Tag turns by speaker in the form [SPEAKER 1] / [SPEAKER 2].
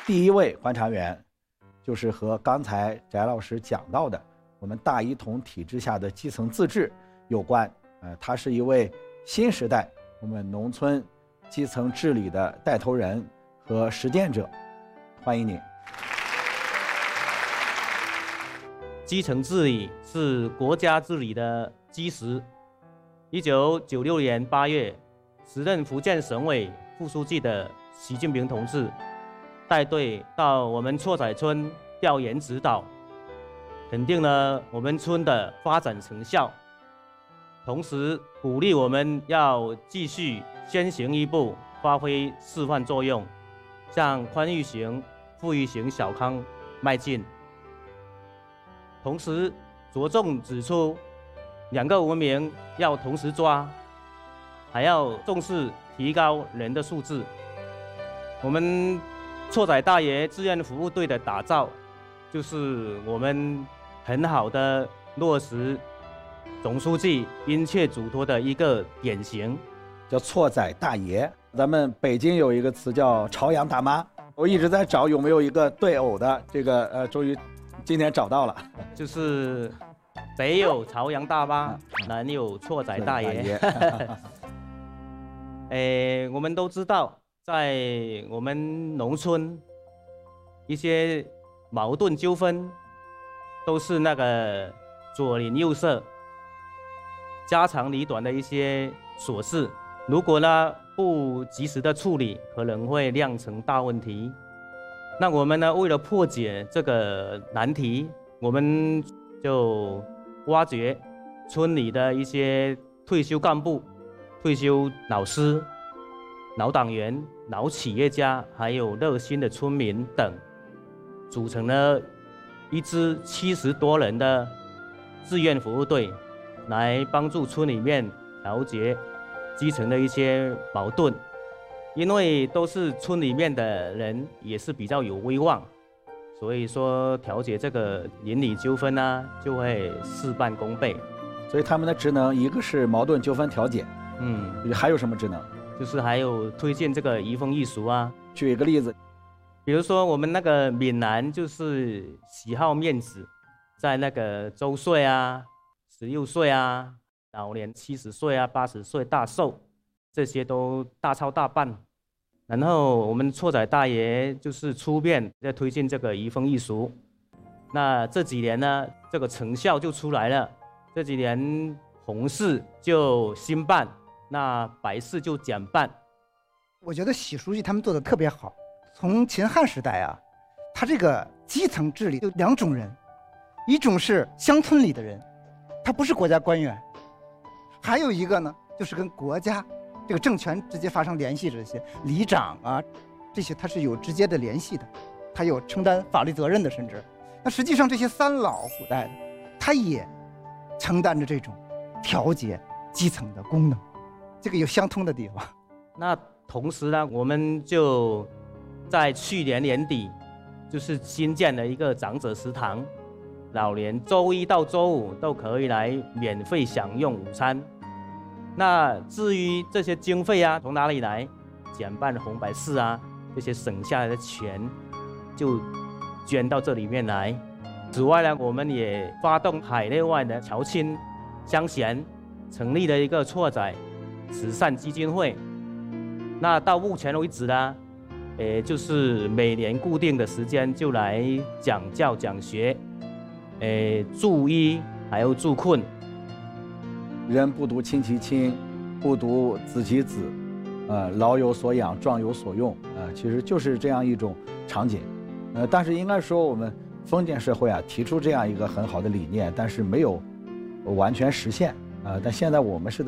[SPEAKER 1] 第一位观察员就是和刚才翟老师讲到的我们大一统体制下的基层自治有关。他是一位新时代我们农村基层治理的带头人和实践者，欢迎您。
[SPEAKER 2] 基层治理是国家治理的基石。1996年8月，时任福建省委副书记的习近平同志带队到我们错仔村调研指导，肯定了我们村的发展成效，同时鼓励我们要继续先行一步，发挥示范作用，向宽裕型、富裕型小康迈进。同时着重指出2个文明要同时抓，还要重视提高人的素质。我们错仔大爷志愿服务队的打造，就是我们很好的落实总书记殷切嘱托的一个典型。
[SPEAKER 1] 叫错仔大爷，咱们北京有一个词叫朝阳大妈，我一直在找有没有一个对偶的，这个终于今天找到了，
[SPEAKER 2] 就是北有朝阳大妈，南有错仔大爷。我们都知道，在我们农村，一些矛盾纠纷都是那个左邻右舍、家长里短的一些琐事，如果呢不及时的处理，可能会酿成大问题。那我们呢，为了破解这个难题，我们就挖掘村里的一些退休干部、退休老师、老党员、老企业家，还有热心的村民等，组成了一支70多人的志愿服务队，来帮助村里面调节基层的一些矛盾。因为都是村里面的人，也是比较有威望，所以说调解这个邻里纠纷呢，就会事半功倍。
[SPEAKER 1] 所以他们的职能一个是矛盾纠纷调解，还有什么职能？
[SPEAKER 2] 就是还有推荐这个移风易俗啊。
[SPEAKER 1] 举一个例子，
[SPEAKER 2] 比如说我们那个闽南就是喜好面子，在那个周岁啊、16岁啊、老年70岁啊、80岁大寿，这些都大操大办。然后我们错仔大爷就是出面在推进这个移风易俗。那这几年呢，这个成效就出来了。这几年红事就兴办，那白事就减办。
[SPEAKER 3] 我觉得习书记他们做的特别好。从秦汉时代啊，他这个基层治理有2种人，一种是乡村里的人，他不是国家官员；还有一个呢，就是跟国家这个政权直接发生联系的这些里长啊，这些他是有直接的联系的，他有承担法律责任的，甚至那实际上这些3老古代的，他也承担着这种调节基层的功能，这个有相通的地方。
[SPEAKER 2] 那同时呢，我们就在去年年底，就是新建了一个长者食堂，老年周1到周5都可以来免费享用午餐。那至于这些经费啊，从哪里来？减办红白事啊，这些省下来的钱就捐到这里面来。此外呢，我们也发动海内外的侨亲乡贤，成立了一个错仔慈善基金会。那到目前为止呢，就是每年固定的时间就来讲教讲学，助医还有助困。
[SPEAKER 1] 人不独亲其亲，不独子其子，老有所养，壮有所用，其实就是这样一种场景。但是应该说我们封建社会啊提出这样一个很好的理念，但是没有完全实现。但现在我们是在